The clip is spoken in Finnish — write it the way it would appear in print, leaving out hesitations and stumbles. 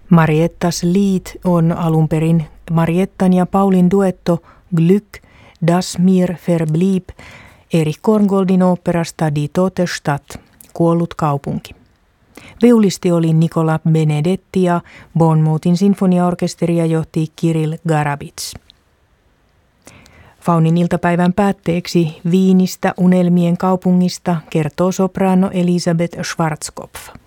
Mariettas Lied on alun perin Mariettan ja Paulin duetto Glück, das mir verblieb, Erich Korngoldin oopperasta Die tote Stadt, kuollut kaupunki. Viulisti oli Nicola Benedetti ja Bournemouthin sinfoniaorkesteria johti Kirill Garabits. Faunin iltapäivän päätteeksi Viinistä unelmien kaupungista kertoo sopraano Elisabeth Schwarzkopf.